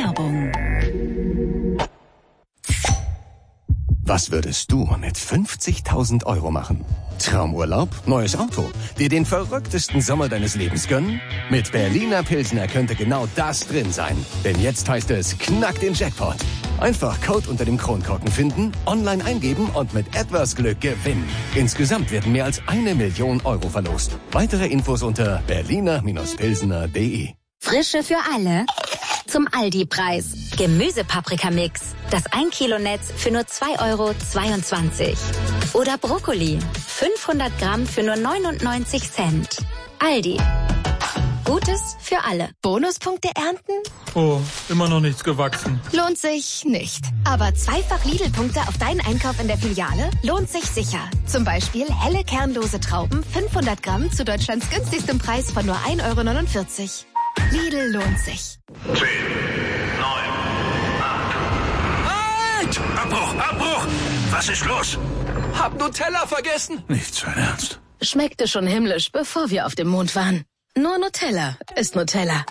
Werbung. Was würdest du mit 50.000 € machen? Traumurlaub? Neues Auto? Dir den verrücktesten Sommer deines Lebens gönnen? Mit Berliner Pilsner könnte genau das drin sein. Denn jetzt heißt es, knack den Jackpot. Einfach Code unter dem Kronkorken finden, online eingeben und mit etwas Glück gewinnen. Insgesamt werden mehr als 1 Million € verlost. Weitere Infos unter berliner-pilsner.de. Frische für alle zum Aldi-Preis. Gemüsepaprikamix. Das 1 Kilo Netz für nur 2,22 €. Oder Brokkoli. 500 Gramm für nur 99 Cent. Aldi. Gutes für alle. Bonuspunkte ernten? Oh, immer noch nichts gewachsen. Lohnt sich nicht. Aber zweifach Lidl-Punkte auf deinen Einkauf in der Filiale lohnt sich sicher. Zum Beispiel helle kernlose Trauben, 500 Gramm zu Deutschlands günstigstem Preis von nur 1,49 €. Lidl lohnt sich. 10, 9, 8. Halt! Abbruch! Was ist los? Hab Nutella vergessen. Nicht so ernst. Schmeckte schon himmlisch, bevor wir auf dem Mond waren. Nur Nutella ist Nutella.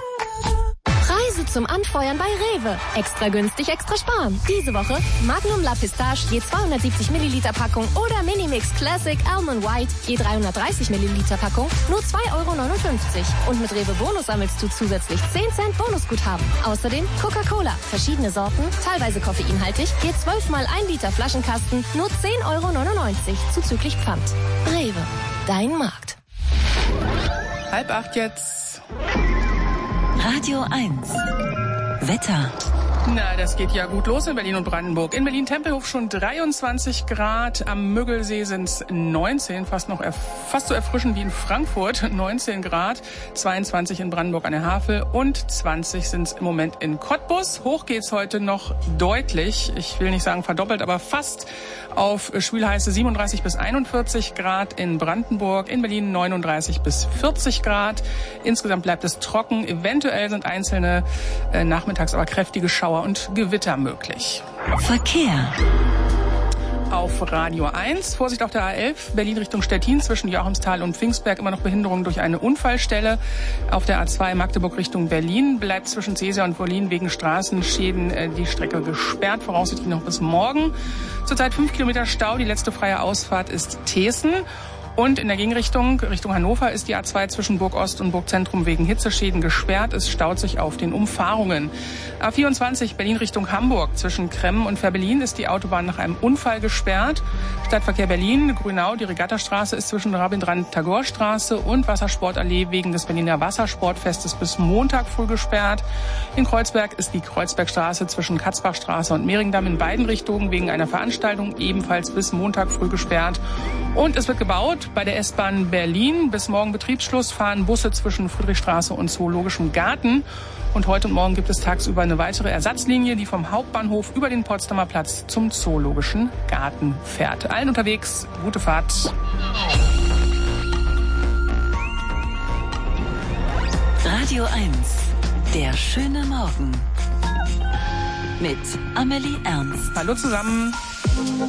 Preise zum Anfeuern bei Rewe. Extra günstig, extra sparen. Diese Woche Magnum La Pistache je 270 Milliliter Packung oder Minimix Classic Almond White je 330 Milliliter Packung nur 2,59 €. Und mit Rewe Bonus sammelst du zusätzlich 10 Cent Bonusguthaben. Außerdem Coca-Cola, verschiedene Sorten, teilweise koffeinhaltig, je 12 mal 1 Liter Flaschenkasten nur 10,99 € zuzüglich Pfand. Rewe, dein Markt. 7:30 jetzt. Radio 1. Wetter. Na, das geht ja gut los in Berlin und Brandenburg. In Berlin-Tempelhof schon 23 Grad, am Müggelsee sind es 19, fast so erfrischend wie in Frankfurt, 19 Grad, 22 in Brandenburg an der Havel und 20 sind es im Moment in Cottbus. Hoch geht's heute noch deutlich, ich will nicht sagen verdoppelt, aber fast auf schwülheiße 37 bis 41 Grad in Brandenburg, in Berlin 39 bis 40 Grad. Insgesamt bleibt es trocken, eventuell sind einzelne nachmittags aber kräftige Schauer und Gewitter möglich. Verkehr. Auf Radio 1, Vorsicht auf der A11, Berlin Richtung Stettin zwischen Joachimsthal und Pfingstberg immer noch Behinderung durch eine Unfallstelle. Auf der A2 Magdeburg Richtung Berlin bleibt zwischen Cäsar und Wollin wegen Straßenschäden die Strecke gesperrt, voraussichtlich noch bis morgen. Zurzeit 5 Kilometer Stau, die letzte freie Ausfahrt ist Teeßen. Und in der Gegenrichtung, Richtung Hannover, ist die A2 zwischen Burg Ost und Burg Zentrum wegen Hitzeschäden gesperrt. Es staut sich auf den Umfahrungen. A24 Berlin Richtung Hamburg. Zwischen Kremmen und Fehrbellin ist die Autobahn nach einem Unfall gesperrt. Stadtverkehr Berlin, Grünau, die Regattastraße ist zwischen Rabindranath-Tagore-Straße und Wassersportallee wegen des Berliner Wassersportfestes bis Montag früh gesperrt. In Kreuzberg ist die Kreuzbergstraße zwischen Katzbachstraße und Mehringdamm in beiden Richtungen wegen einer Veranstaltung ebenfalls bis Montag früh gesperrt. Und es wird gebaut. Bei der S-Bahn Berlin bis morgen Betriebsschluss fahren Busse zwischen Friedrichstraße und Zoologischem Garten. Und heute und morgen gibt es tagsüber eine weitere Ersatzlinie, die vom Hauptbahnhof über den Potsdamer Platz zum Zoologischen Garten fährt. Allen unterwegs, gute Fahrt. Radio 1. Der schöne Morgen. Mit Amelie Ernst. Hallo zusammen.